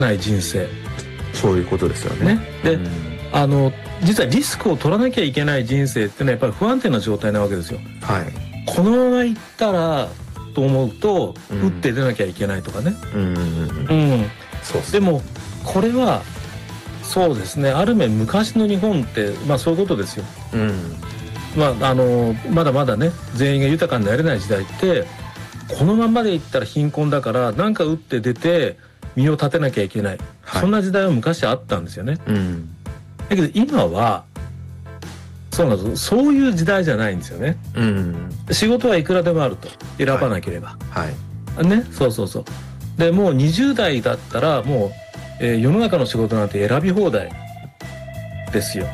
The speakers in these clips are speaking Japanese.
ない人生。 そういうことですよね。 で、実はリスクを取らなきゃいけない人生っていうのはやっぱり不安定な状態なわけですよ。 はい。 このままいったらと思うと、打って出なきゃいけないとかね。 そうです。 でもこれはそうですね、ある面昔の日本ってそういうことですよ。まだまだね、全員が豊かになれない時代って、このままでいったら貧困だから何か打って出て身を立てなきゃいけない、そんな時代は昔あったんですよね。だけど今はそうなんです、そういう時代じゃないんですよね。仕事はいくらでもあると、選ばなければ、ね、そうで、もう20代だったらもう、世の中の仕事なんて選び放題ですよ。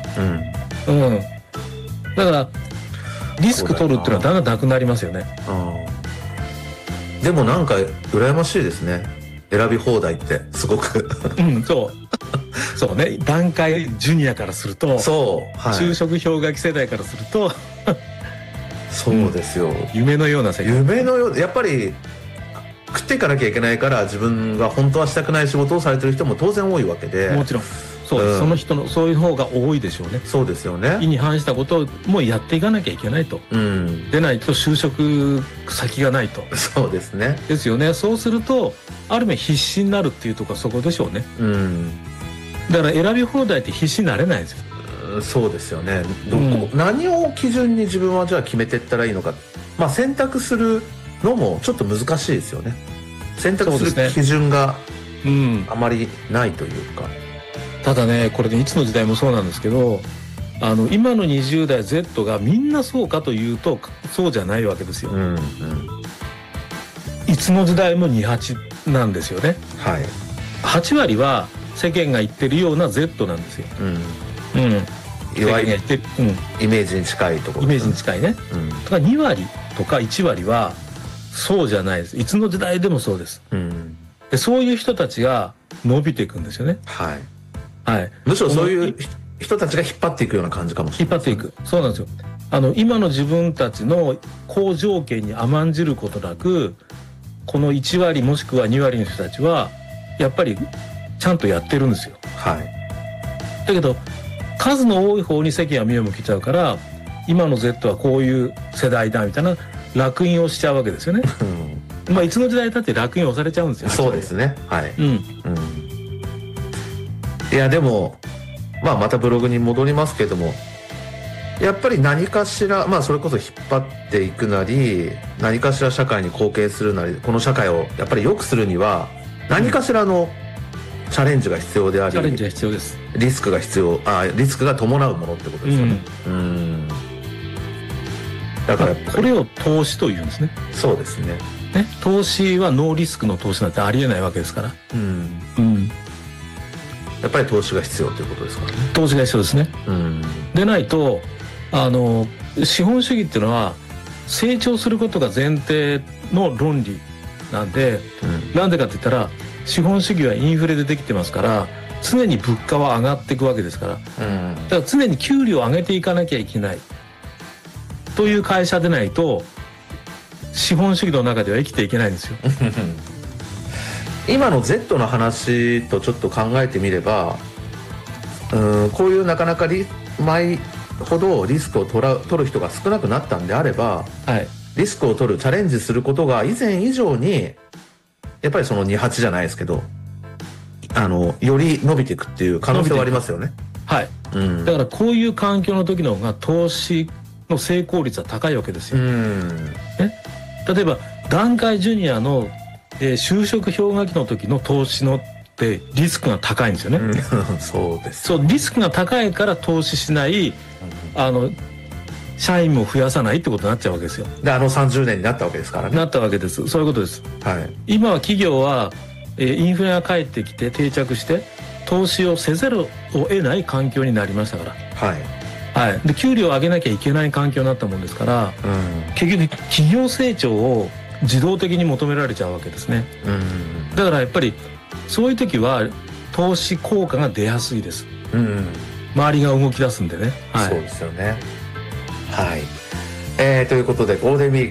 だからリスク取るっていうのはだんだんなくなりますよね。 でもなんか羨ましいですね、選び放題ってすごくそうね、団塊ジュニアからすると、就職氷河期世代からするとそうですよ、 夢のような世界。 夢のようで、やっぱり食っていかなきゃいけないから自分が本当はしたくない仕事をされてる人も当然多いわけで、 もちろんそうです、その人のそういう方が多いでしょうね。 そうですよね。 意に反したことをもうやっていかなきゃいけないと、でないと就職先がないと。 そうですね。 ですよね。そうするとある面必死になるっていうところはそこでしょうね。だから選び放題って必死になれないんですよ。 そうですよね。何を基準に自分はじゃあ決めていったらいいのか、選択するのもちょっと難しいですよね。選択する基準があまりないというか。 ただね、これでいつの時代もそうなんですけど、今の20代 Z がみんなそうかというとそうじゃないわけですよ。いつの時代も28なんですよね。8割は世間が言ってるような Z なんですよ。 いわゆるイメージに近いところ、 イメージに近いね。だから2割とか1割はそうじゃないです。いつの時代でもそうです。で、そういう人たちが伸びていくんですよね。 むしろそういう人たちが引っ張っていくような感じかもしれない。 引っ張っていく。そうなんですよ。今の自分たちの好条件に甘んじることなく、この1割もしくは2割の人たちはやっぱりちゃんとやってるんですよ。だけど数の多い方に世間は目を向けちゃうから、今の Z はこういう世代だみたいな烙印をしちゃうわけですよね。いつの時代だって烙印を押されちゃうんですよ。 そうですね。いやでもまたブログに戻りますけども、やっぱり何かしらそれこそ引っ張っていくなり、何かしら社会に貢献するなり、この社会をやっぱり良くするには何かしらのチャレンジが必要であり、 チャレンジが必要です。 リスクがリスクが伴うものってことですよね。だからこれを投資というんですね。 そうですね。 投資はノーリスクの投資なんてありえないわけですから。 やっぱり投資が必要ということですからね。 投資が必要ですね。でないと資本主義っていうのは成長することが前提の論理なんで、なんでかって言ったら資本主義はインフレでできてますから、常に物価は上がっていくわけですから、だから常に給料を上げていかなきゃいけないという会社でないと資本主義の中では生きていけないんですよ。 今の Z の話とちょっと考えてみれば、こういうなかなか前ほどリスクを取る人が少なくなったんであれば、リスクを取るチャレンジすることが以前以上にやっぱりその28じゃないですけど、より伸びていくっていう可能性はありますよね。 だからこういう環境の時の方が投資の成功率は高いわけですよ。例えば団塊ジュニアの就職氷河期の時の投資のってリスクが高いんですよね。 そうです。 そう、リスクが高いから投資しない、社員も増やさないってことになっちゃうわけですよ。 で30年になったわけですからね。 なったわけです。そういうことです。今は企業は、インフレが返ってきて定着して投資をせざるを得ない環境になりましたから。で給料を上げなきゃいけない環境になったもんですから、結局企業成長を自動的に求められちゃうわけですね。だからやっぱりそういう時は投資効果が出やすいです。周りが動き出すんでね。 そうですよね。ということでゴールデンウィーク